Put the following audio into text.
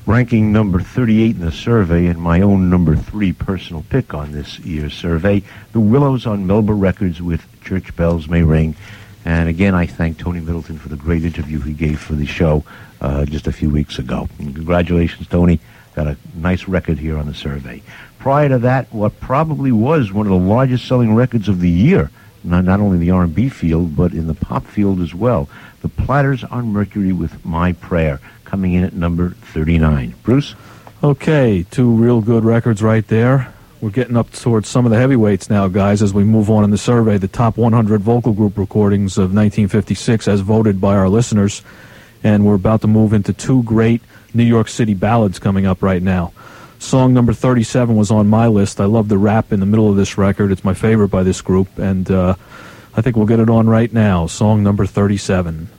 Ranking number 38 in the survey and my own number 3 personal pick on this year's survey, The Willows on Melba Records with Church Bells May Ring. And again, I thank Tony Middleton for the great interview he gave for the show just a few weeks ago. And congratulations, Tony. Got a nice record here on the survey. Prior to that, what probably was one of the largest selling records of the year, not only in the R&B field, but in the pop field as well, The Platters on Mercury with My Prayer, coming in at number 39. Bruce? Okay, 2 real good records right there. We're getting up towards some of the heavyweights now, guys, as we move on in the survey. The top 100 vocal group recordings of 1956 as voted by our listeners. And we're about to move into 2 great New York City ballads coming up right now. Song number 37 was on my list. I love the rap in the middle of this record. It's my favorite by this group, and I think we'll get it on right now. Song number 37.